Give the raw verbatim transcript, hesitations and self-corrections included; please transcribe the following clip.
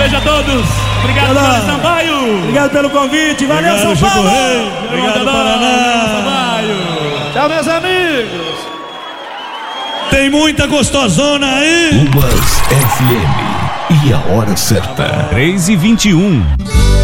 beijo a todos. Obrigado, Paulo Sampaio. Obrigado pelo convite. Valeu, Obrigado, São Paulo. Rei. Obrigado, Paraná. Tchau, meus amigos. Tem muita gostosona aí. Ubas F M. E a hora certa. três e vinte e um.